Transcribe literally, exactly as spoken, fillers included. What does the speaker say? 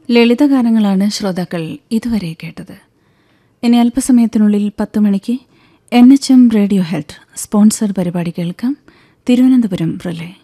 ലളിതഗാനങ്ങളാണ് ശ്രോതാക്കൾ ഇതുവരെ കേട്ടത്. ഇനി അല്പസമയത്തിനുള്ളിൽ പത്ത് മണിക്ക് N H M radio health sponsor പരിപാടി കേൾക്കാം. തിരുവനന്തപുരം റിലേ.